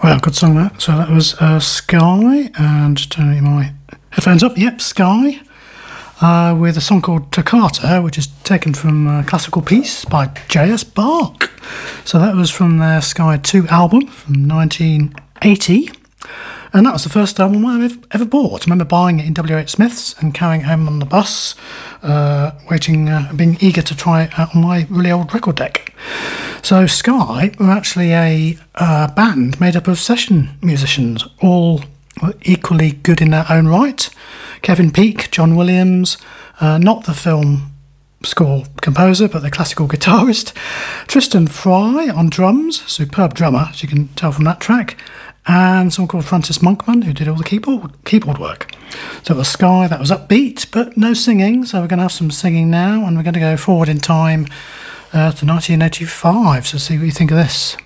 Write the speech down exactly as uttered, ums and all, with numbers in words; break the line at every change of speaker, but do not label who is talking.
Well, good song that. So that was uh, Sky, and turning my headphones up. Yep, Sky, uh, with a song called Toccata, which is taken from a classical piece by J S Bach. So that was from their Sky two album from nineteen eighty. And that was the first album I ever, ever bought. I remember buying it in W H Smith's and carrying it home on the bus, uh, waiting, uh, being eager to try it out on my really old record deck. So Sky were actually a uh, band made up of session musicians, all equally good in their own right. Kevin Peake, John Williams, uh, not the film score composer, but the classical guitarist. Tristan Fry on drums, superb drummer, as you can tell from that track. And someone called Francis Monkman, who did all the keyboard keyboard work. So it was Sky, that was upbeat, but no singing, so we're going to have some singing now, and we're going to go forward in time uh, to nineteen eighty-five, so see what you think of this.